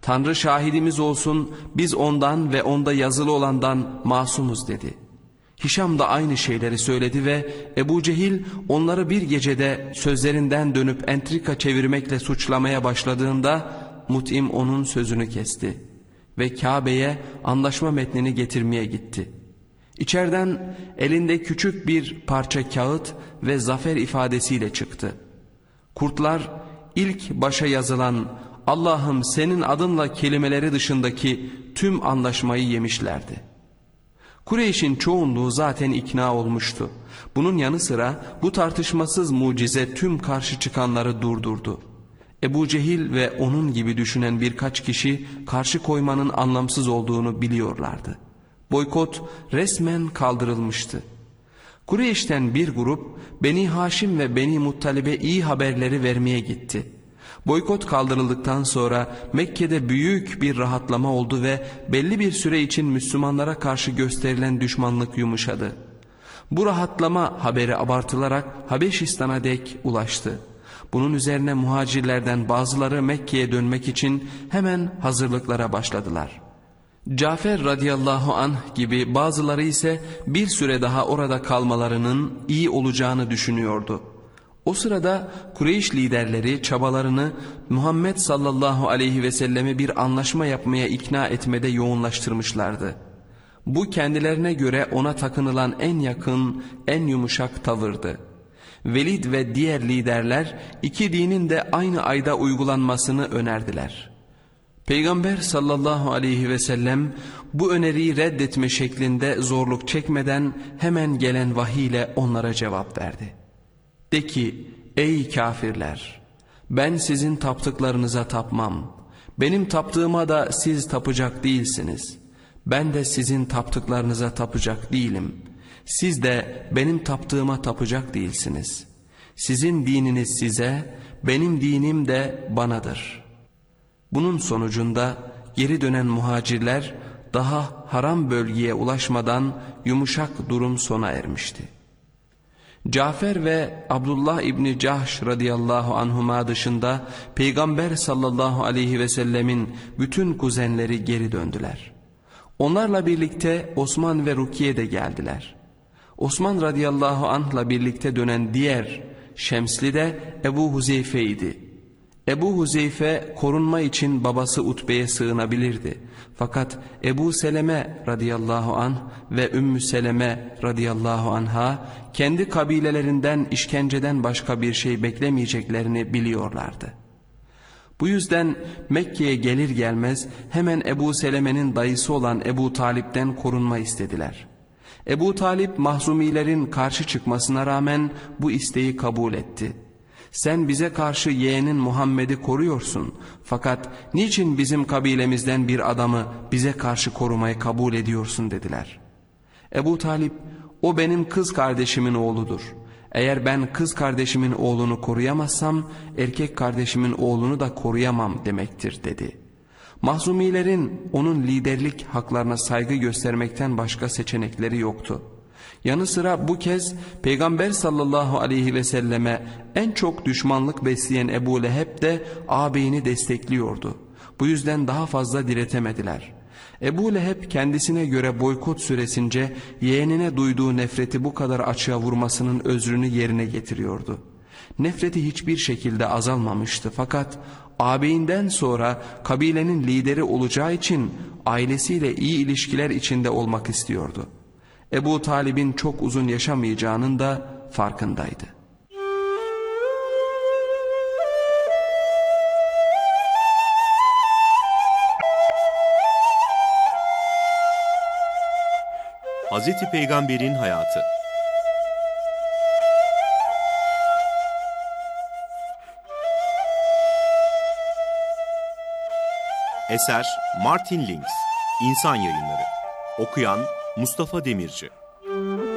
Tanrı şahidimiz olsun, biz ondan ve onda yazılı olandan masumuz dedi. Hişam da aynı şeyleri söyledi ve Ebu Cehil onları bir gecede sözlerinden dönüp entrika çevirmekle suçlamaya başladığında Mut'im onun sözünü kesti ve Kabe'ye anlaşma metnini getirmeye gitti. İçeriden elinde küçük bir parça kağıt ve zafer ifadesiyle çıktı. Kurtlar ilk başa yazılan "Allah'ım senin adınla" kelimeleri dışındaki tüm anlaşmayı yemişlerdi. Kureyş'in çoğunluğu zaten ikna olmuştu. Bunun yanı sıra bu tartışmasız mucize tüm karşı çıkanları durdurdu. Ebu Cehil ve onun gibi düşünen birkaç kişi karşı koymanın anlamsız olduğunu biliyorlardı. Boykot resmen kaldırılmıştı. Kureyş'ten bir grup Beni Haşim ve Beni Muttalib'e iyi haberleri vermeye gitti. Boykot kaldırıldıktan sonra Mekke'de büyük bir rahatlama oldu ve belli bir süre için Müslümanlara karşı gösterilen düşmanlık yumuşadı. Bu rahatlama haberi abartılarak Habeşistan'a dek ulaştı. Bunun üzerine muhacirlerden bazıları Mekke'ye dönmek için hemen hazırlıklara başladılar. Cafer radıyallahu anh gibi bazıları ise bir süre daha orada kalmalarının iyi olacağını düşünüyordu. O sırada Kureyş liderleri çabalarını Muhammed sallallahu aleyhi ve selleme bir anlaşma yapmaya ikna etmede yoğunlaştırmışlardı. Bu kendilerine göre ona takınılan en yakın, en yumuşak tavırdı. Velid ve diğer liderler iki dinin de aynı ayda uygulanmasını önerdiler. Peygamber sallallahu aleyhi ve sellem bu öneriyi reddetme şeklinde zorluk çekmeden hemen gelen vahiy ile onlara cevap verdi. De ki, ey kafirler, ben sizin taptıklarınıza tapmam. Benim taptığıma da siz tapacak değilsiniz. Ben de sizin taptıklarınıza tapacak değilim. Siz de benim taptığıma tapacak değilsiniz. Sizin dininiz size, benim dinim de banadır. Bunun sonucunda geri dönen muhacirler daha haram bölgeye ulaşmadan yumuşak durum sona ermişti. Cafer ve Abdullah İbni Cahş radıyallahu anhuma dışında Peygamber sallallahu aleyhi ve sellemin bütün kuzenleri geri döndüler. Onlarla birlikte Osman ve Rukiye de geldiler. Osman radıyallahu anh'la birlikte dönen diğer Şemsli de Ebu Huzeyfe idi. Ebu Huzeyfe korunma için babası Utbe'ye sığınabilirdi. Fakat Ebu Seleme radıyallahu anh ve Ümmü Seleme radıyallahu anha kendi kabilelerinden işkenceden başka bir şey beklemeyeceklerini biliyorlardı. Bu yüzden Mekke'ye gelir gelmez hemen Ebu Seleme'nin dayısı olan Ebu Talip'ten korunma istediler. Ebu Talip Mahzumilerin karşı çıkmasına rağmen bu isteği kabul etti. Sen bize karşı yeğenin Muhammed'i koruyorsun. Fakat niçin bizim kabilemizden bir adamı bize karşı korumayı kabul ediyorsun dediler. Ebu Talip, o benim kız kardeşimin oğludur. Eğer ben kız kardeşimin oğlunu koruyamazsam erkek kardeşimin oğlunu da koruyamam demektir dedi. Mahzumilerin onun liderlik haklarına saygı göstermekten başka seçenekleri yoktu. Yanı sıra bu kez Peygamber sallallahu aleyhi ve selleme en çok düşmanlık besleyen Ebu Leheb de ağabeyini destekliyordu. Bu yüzden daha fazla diretemediler. Ebu Leheb kendisine göre boykot süresince yeğenine duyduğu nefreti bu kadar açığa vurmasının özrünü yerine getiriyordu. Nefreti hiçbir şekilde azalmamıştı fakat ağabeyinden sonra kabilenin lideri olacağı için ailesiyle iyi ilişkiler içinde olmak istiyordu. Ebu Talib'in çok uzun yaşamayacağının da farkındaydı. Hazreti Peygamber'in hayatı. Eser Martin Lings, İnsan Yayınları. Okuyan Mustafa Demirci.